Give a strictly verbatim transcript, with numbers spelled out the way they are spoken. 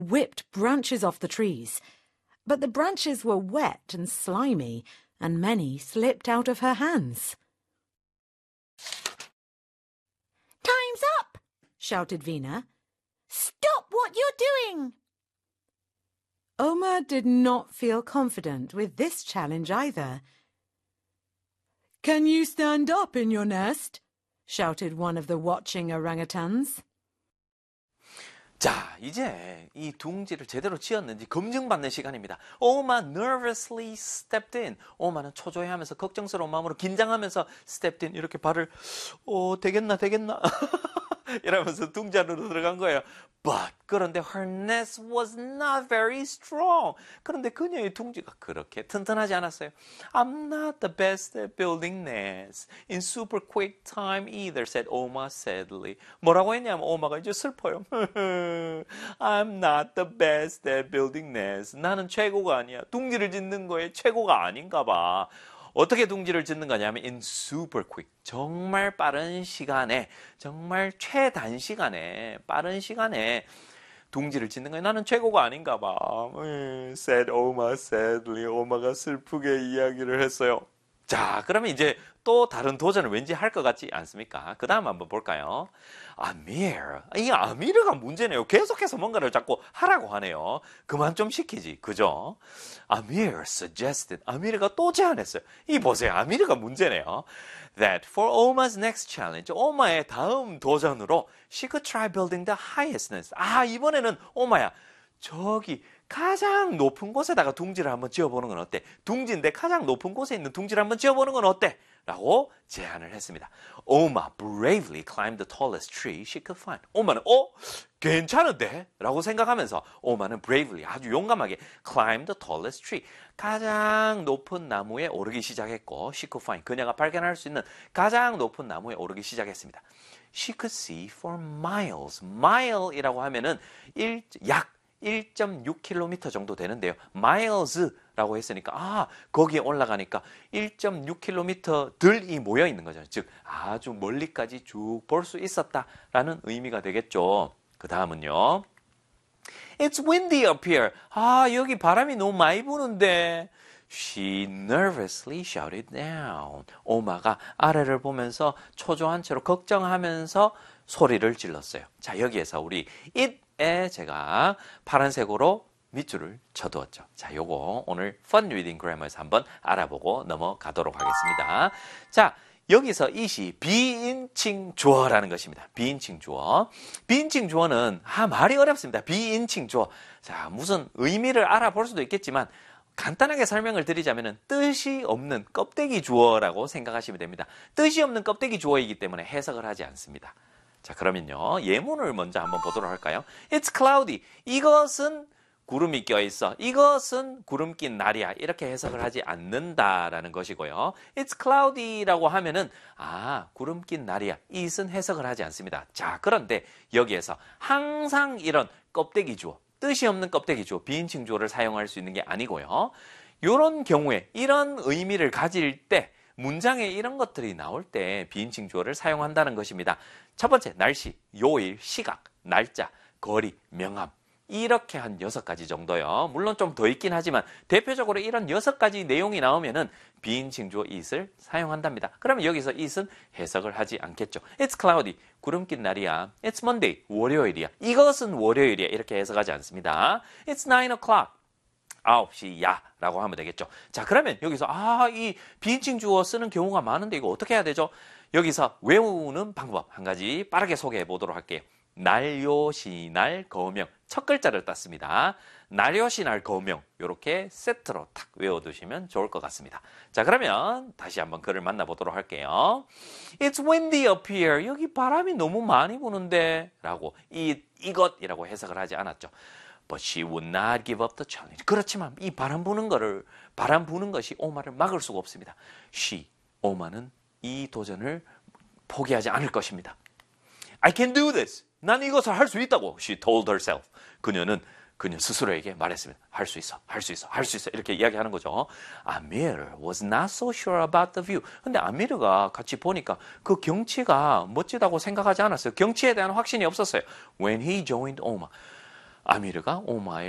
whipped branches off the trees, but the branches were wet and slimy, and many slipped out of her hands. "Time's up!" shouted Vina. "Stop what you're doing!" Oma did not feel confident with this challenge either. "Can you stand up in your nest?" shouted one of the watching orangutans. 자, 이제 이 둥지를 제대로 지었는지 검증받는 시간입니다. 오마 nervously stepped in. 오마는 초조해하면서 걱정스러운 마음으로 긴장하면서 stepped in. 이렇게 발을 어, 되겠나 되겠나 이러면서 둥지 안으로 들어간 거예요. But 그런데 her nest was not very strong. 그런데 그녀의 둥지가 그렇게 튼튼하지 않았어요. I'm not the best at building nests in super quick time either, said Oma sadly. 뭐라고 했냐면 오마가 이제 슬퍼요. I'm not the best at building nests. 나는 최고가 아니야. 둥지를 짓는 거에 최고가 아닌가 봐. 어떻게 둥지를 짓는 거냐면 in super quick, 정말 빠른 시간에, 정말 최단시간에, 빠른 시간에 둥지를 짓는 거예요. 나는 최고가 아닌가 봐. said Oma sadly. 오마가 슬프게 이야기를 했어요. 자, 그러면 이제 또 다른 도전을 왠지 할 것 같지 않습니까? 그 다음 한번 볼까요? 아미르. 이 아미르가 문제네요. 계속해서 뭔가를 자꾸 하라고 하네요. 그만 좀 시키지. 그죠? 아미르 suggested. 아미르가 또 제안했어요. 이 보세요. 아미르가 문제네요. That for Oma's next challenge, 오마의 다음 도전으로 she could try building the highest nest. 아, 이번에는 오마야. 저기 가장 높은 곳에다가 둥지를 한번 지어보는 건 어때? 둥지인데 가장 높은 곳에 있는 둥지를 한번 지어보는 건 어때? 라고 제안을 했습니다. Oma bravely climbed the tallest tree she could find. 오마는 어? 괜찮은데? 라고 생각하면서 오마는 bravely, 아주 용감하게 climbed the tallest tree. 가장 높은 나무에 오르기 시작했고 she could find, 그녀가 발견할 수 있는 가장 높은 나무에 오르기 시작했습니다. She could see for miles. mile이라고 하면은 일, 약 일 점 육 킬로미터 정도 되는데요. miles라고 했으니까 아, 거기에 올라가니까 일 점 육 킬로미터들이 모여 있는 거죠. 즉 아주 멀리까지 쭉 볼 수 있었다라는 의미가 되겠죠. 그 다음은요. It's windy up here. 아, 여기 바람이 너무 많이 부는데. She nervously shouted down. 오마가 아래를 보면서 초조한 채로 걱정하면서 소리를 질렀어요. 자, 여기에서 우리 it에 제가 파란색으로 밑줄을 쳐두었죠. 자, 요거 오늘 Fun Reading Grammar에서 한번 알아보고 넘어가도록 하겠습니다. 자, 여기서 it이 비인칭 주어라는 것입니다. 비인칭 주어. 비인칭 주어는 아, 말이 어렵습니다. 비인칭 주어. 자, 무슨 의미를 알아볼 수도 있겠지만 간단하게 설명을 드리자면 뜻이 없는 껍데기 주어라고 생각하시면 됩니다. 뜻이 없는 껍데기 주어이기 때문에 해석을 하지 않습니다. 자, 그러면요. 예문을 먼저 한번 보도록 할까요? It's cloudy. 이것은 구름이 껴있어. 이것은 구름 낀 날이야. 이렇게 해석을 하지 않는다라는 것이고요. It's cloudy라고 하면은 아, 구름 낀 날이야. it은 해석을 하지 않습니다. 자, 그런데 여기에서 항상 이런 껍데기 주어, 뜻이 없는 껍데기 주어, 비인칭 주어를 사용할 수 있는 게 아니고요. 이런 경우에 이런 의미를 가질 때 문장에 이런 것들이 나올 때 비인칭 주어를 사용한다는 것입니다. 첫 번째, 날씨, 요일, 시각, 날짜, 거리, 명함. 이렇게 한 여섯 가지 정도요. 물론 좀 더 있긴 하지만 대표적으로 이런 여섯 가지 내용이 나오면은 비인칭 주어 it을 사용한답니다. 그러면 여기서 it은 해석을 하지 않겠죠. It's cloudy. 구름 낀 날이야. It's Monday. 월요일이야. 이것은 월요일이야. 이렇게 해석하지 않습니다. It's nine o'clock. 아홉 시야 라고 하면 되겠죠. 자, 그러면 여기서 아, 이 비인칭 주어 쓰는 경우가 많은데 이거 어떻게 해야 되죠? 여기서 외우는 방법 한 가지 빠르게 소개해 보도록 할게요. 날요시날 거명 첫 글자를 땄습니다. 날요시날 거명 이렇게 세트로 탁 외워두시면 좋을 것 같습니다. 자, 그러면 다시 한번 글을 만나보도록 할게요. It's windy up here. 여기 바람이 너무 많이 부는데 라고 이, 이것이라고 해석을 하지 않았죠. But she would not give up the challenge. 그렇지만 이 바람 부는 거를 바람 부는 것이 오마를 막을 수가 없습니다. She, 오마는 이 도전을 포기하지 않을 것입니다. I can do this. 난 이것을 할 수 있다고. She told herself. 그녀는 그녀 스스로에게 말했습니다. 할 수 있어, 할 수 있어, 할 수 있어. 이렇게 이야기하는 거죠. Amir was not so sure about the view. 근데 아미르가 같이 보니까 그 경치가 멋지다고 생각하지 않았어요. 경치에 대한 확신이 없었어요. When he joined Oma. 아미르가 오마의